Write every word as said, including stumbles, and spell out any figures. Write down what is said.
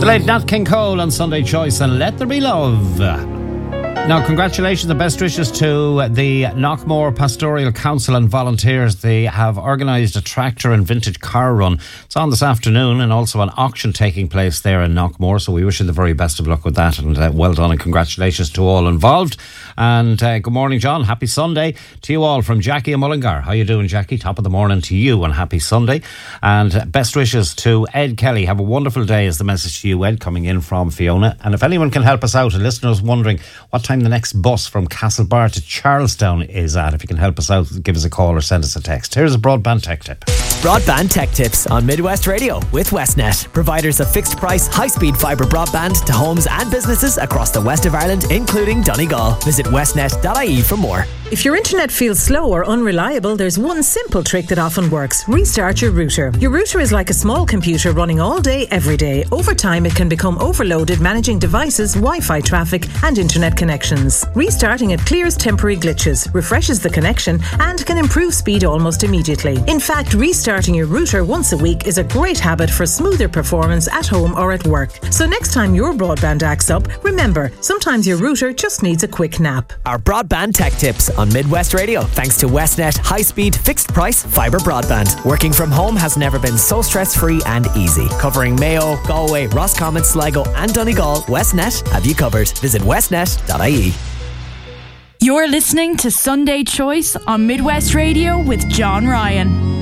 late Nat King Cole on Sunday Choice and Let There Be Love. Now, congratulations and best wishes to the Knockmore Pastoral Council and volunteers. They have organised a tractor and vintage car run. It's on this afternoon, and also an auction taking place there in Knockmore. So we wish you the very best of luck with that, and uh, well done and congratulations to all involved. And uh, good morning, John. Happy Sunday to you all from Jackie and Mullingar. How you doing, Jackie? Top of the morning to you and happy Sunday. And uh, best wishes to Ed Kelly. Have a wonderful day is the message to you, Ed, coming in from Fiona. And if anyone can help us out, a listener is wondering what time the next bus from Castlebar to Charlestown is at. If you can help us out, give us a call or send us a text. Here's a broadband tech tip. Broadband tech tips on Midwest Radio with Westnet, providers of fixed price, high speed fibre broadband to homes and businesses across the west of Ireland, including Donegal. Visit westnet dot I E for more. If your internet feels slow or unreliable, there's one simple trick that often works. Restart your router. Your router is like a small computer running all day, every day. Over time, it can become overloaded managing devices, Wi-Fi traffic and internet connections. Restarting it clears temporary glitches, refreshes the connection and can improve speed almost immediately. In fact, restarting your router once a week is a great habit for smoother performance at home or at work. So next time your broadband acts up, remember, sometimes your router just needs a quick nap. Our broadband tech tips on Midwest Radio, thanks to Westnet high-speed, fixed-price fibre broadband. Working from home has never been so stress-free and easy. Covering Mayo, Galway, Roscommon, Sligo and Donegal, Westnet have you covered. Visit westnet dot I E. You're listening to Sunday Choice on Midwest Radio with John Ryan.